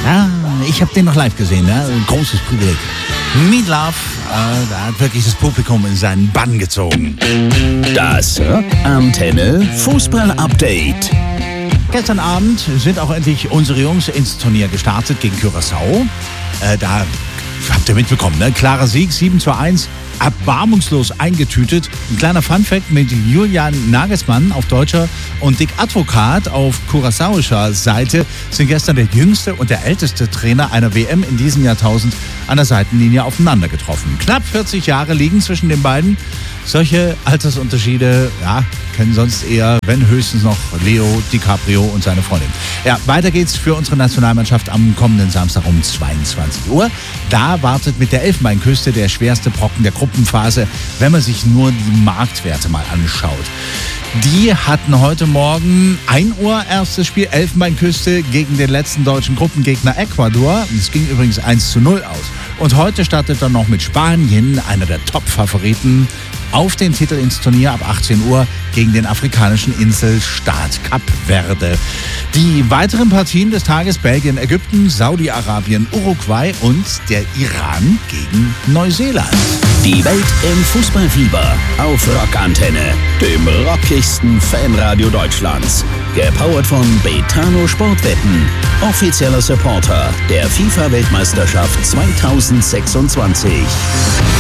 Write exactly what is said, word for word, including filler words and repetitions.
Ja, ich habe den noch live gesehen, ja? Ein großes Privileg. Meat Love, äh, da hat wirklich das Publikum in seinen Bann gezogen. Das Rockantenne Fußball-Update. Gestern Abend sind auch endlich unsere Jungs ins Turnier gestartet gegen Curaçao. Äh, da habt ihr mitbekommen, ne? Klarer Sieg, sieben zu eins. Erbarmungslos eingetütet. Ein kleiner Funfact mit Julian Nagelsmann auf deutscher und Dick Advokat auf curaçaoischer Seite sind gestern der jüngste und der älteste Trainer einer W M in diesem Jahrtausend an der Seitenlinie aufeinander getroffen. Knapp vierzig Jahre liegen zwischen den beiden. Solche Altersunterschiede, ja, kennen sonst eher, wenn höchstens noch Leo DiCaprio und seine Freundin. Ja, weiter geht's für unsere Nationalmannschaft am kommenden Samstag um zweiundzwanzig Uhr. Da wartet mit der Elfenbeinküste der schwerste Brocken der Gruppenphase, wenn man sich nur die Marktwerte mal anschaut. Die hatten heute Morgen ein Uhr erstes Spiel, Elfenbeinküste gegen den letzten deutschen Gruppengegner Ecuador. Es ging übrigens eins zu null aus. Und heute startet dann noch mit Spanien, einer der Top-Favoriten, auf den Titel ins Turnier ab achtzehn Uhr gegen den afrikanischen Inselstaat Kap Verde. Die weiteren Partien des Tages: Belgien, Ägypten, Saudi-Arabien, Uruguay und der Iran gegen Neuseeland. Die Welt im Fußballfieber auf Rockantenne, dem rockigsten Fanradio Deutschlands. Gepowert von Betano Sportwetten, offizieller Supporter der FIFA-Weltmeisterschaft zweitausendsechsundzwanzig.